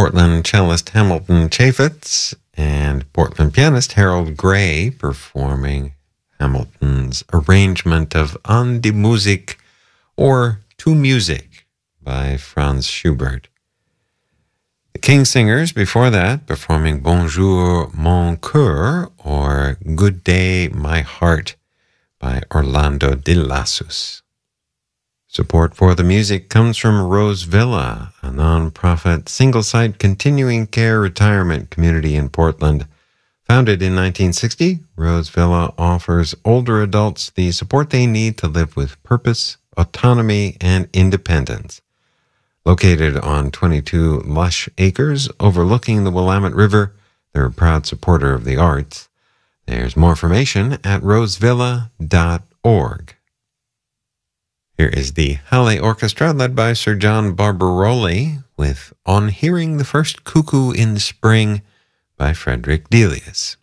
Portland cellist Hamilton Chaffetz and Portland pianist Harold Gray performing Hamilton's arrangement of An die Musik, or To Music, by Franz Schubert. The King Singers before that performing Bonjour Mon Cœur, or Good Day My Heart, by Orlando de Lassus. Support for the music comes from Rose Villa, a non-profit single-site continuing care retirement community in Portland. Founded in 1960, Rose Villa offers older adults the support they need to live with purpose, autonomy, and independence. Located on 22 lush acres overlooking the Willamette River, they're a proud supporter of the arts. There's more information at rosevilla.org. Here is the Halle Orchestra led by Sir John Barbaroli with On Hearing the First Cuckoo in the Spring by Frederick Delius.